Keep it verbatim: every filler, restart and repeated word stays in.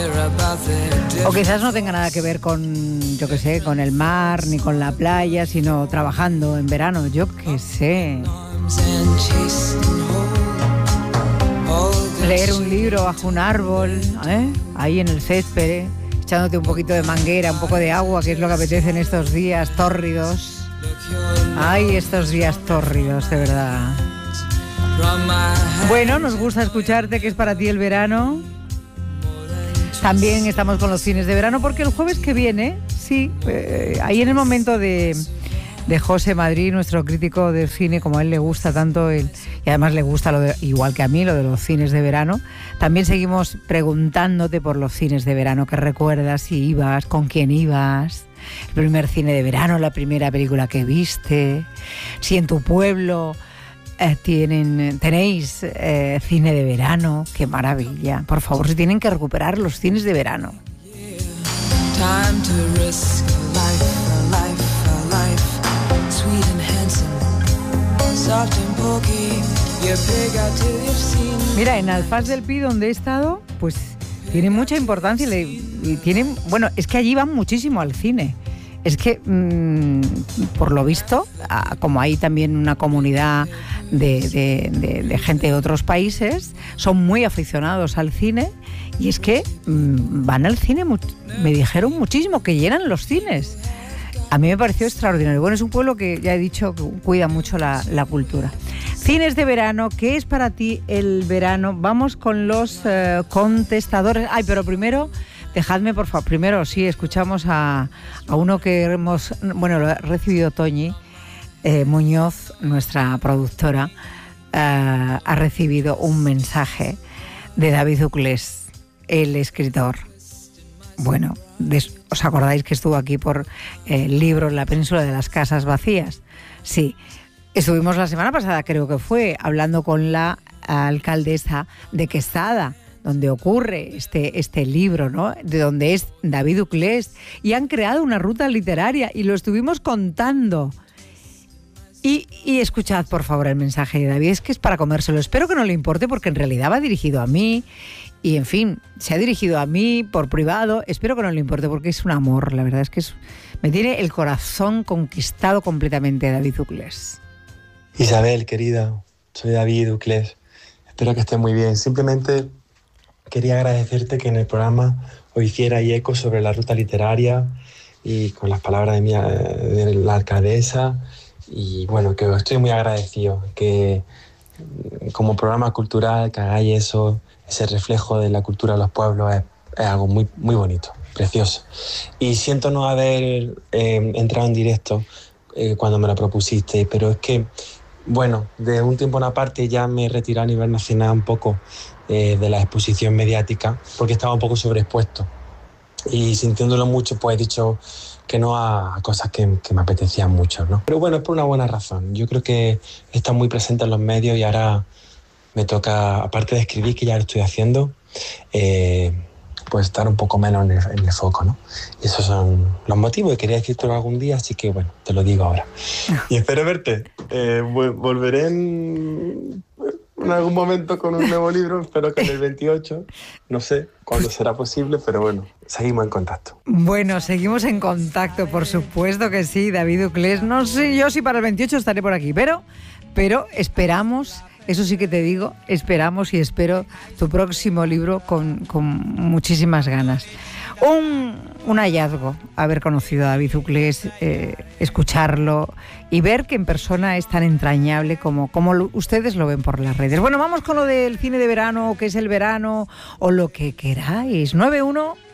O quizás no tenga nada que ver con, yo qué sé, con el mar ni con la playa, sino trabajando en verano, yo qué sé. Leer un libro bajo un árbol, ¿eh? Ahí en el césped, ¿eh? Echándote un poquito de manguera, un poco de agua, que es lo que apetece en estos días tórridos. Ay, estos días tórridos, de verdad. Bueno, nos gusta escucharte, que es para ti el verano. También estamos con los cines de verano, porque el jueves que viene, sí, eh, ahí en el momento de, de José Madrid, nuestro crítico de cine, como a él le gusta tanto, el, y además le gusta, lo de, igual que a mí, lo de los cines de verano, también seguimos preguntándote por los cines de verano, que recuerdas, si ibas, con quién ibas, el primer cine de verano, la primera película que viste, si en tu pueblo... Eh, tienen, tenéis eh, cine de verano, qué maravilla. Por favor, si tienen que recuperar los cines de verano. Mira, en Alfaz del Pi, donde he estado, pues tiene mucha importancia y, y tienen, bueno, es que allí van muchísimo al cine. Es que, mmm, por lo visto, como hay también una comunidad de, de, de, de gente de otros países, son muy aficionados al cine y es que mmm, van al cine, me dijeron muchísimo, que llenan los cines. A mí me pareció extraordinario. Bueno, es un pueblo que, ya he dicho, que cuida mucho la, la cultura. Cines de verano, ¿qué es para ti el verano? Vamos con los uh, contestadores. Ay, pero primero... Dejadme, por favor, primero sí, escuchamos a, a uno que hemos, bueno, lo ha recibido Toñi eh, Muñoz, nuestra productora, eh, ha recibido un mensaje de David Uclés, el escritor. Bueno, des, ¿os acordáis que estuvo aquí por el libro La península de las casas vacías? Sí, estuvimos la semana pasada, creo que fue, hablando con la alcaldesa de Quesada, donde ocurre este, este libro, ¿no? De donde es David Uclés, y han creado una ruta literaria y lo estuvimos contando. Y, y escuchad, por favor, el mensaje de David, es que es para comérselo. Espero que no le importe, porque en realidad va dirigido a mí y, en fin, se ha dirigido a mí por privado. Espero que no le importe, porque es un amor, la verdad es que es, me tiene el corazón conquistado completamente David Uclés. Isabel, querida, soy David Uclés. Espero que estés muy bien. Simplemente... quería agradecerte que en el programa hoy hiciera eco sobre la ruta literaria y con las palabras de, mi, de la alcaldesa, y bueno, que estoy muy agradecido que como programa cultural que hagáis eso, ese reflejo de la cultura de los pueblos, es, es algo muy, muy bonito, precioso. Y siento no haber eh, entrado en directo eh, cuando me lo propusiste, pero es que, bueno, de un tiempo a una parte ya me he retirado a nivel nacional un poco Eh, de la exposición mediática, porque estaba un poco sobreexpuesto y sintiéndolo mucho, pues he dicho que no a cosas que, que me apetecían mucho, ¿no? Pero bueno, es por una buena razón. Yo creo que está muy presente en los medios y ahora me toca, aparte de escribir, que ya lo estoy haciendo, eh, pues estar un poco menos en el, en el foco, ¿no? Y esos son los motivos, y quería decírtelo algún día, así que bueno, te lo digo ahora. Y espero verte. Eh, volveré en... en algún momento con un nuevo libro, espero que en el veintiocho, no sé cuándo será posible, pero bueno, seguimos en contacto. Bueno, seguimos en contacto, por supuesto que sí, David Uclés. No sé yo si para el veintiocho estaré por aquí, pero, pero esperamos, eso sí que te digo, esperamos y espero tu próximo libro con, con muchísimas ganas. Un, un hallazgo haber conocido a David Uclés, eh, escucharlo y ver que en persona es tan entrañable como, como lo, ustedes lo ven por las redes. Bueno, vamos con lo del cine de verano, qué es el verano o lo que queráis. nueve uno